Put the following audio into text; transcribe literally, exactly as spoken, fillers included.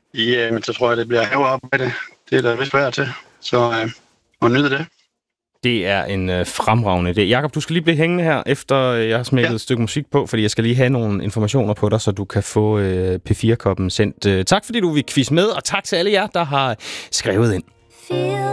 Ja, men så tror jeg, det bliver havearbejde. Det er der vist værd til, så øh, og nyde det. Det er en øh, fremragende idé. Jakob, du skal lige blive hængende her, efter jeg har smækket ja. et stykke musik på, fordi jeg skal lige have nogle informationer på dig, så du kan få øh, P fire-koppen sendt. Øh, tak fordi du vil quiz med, og tak til alle jer, der har skrevet ind.